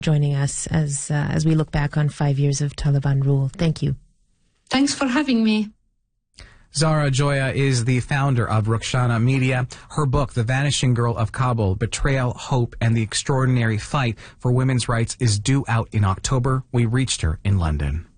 joining us as we look back on 5 years of Taliban rule. Thank you. Thanks for having me. Zahra Joya is the founder of Rukshana Media. Her book, The Vanishing Girl of Kabul, Betrayal, Hope, and the Extraordinary Fight for Women's Rights is due out in October. We reached her in London.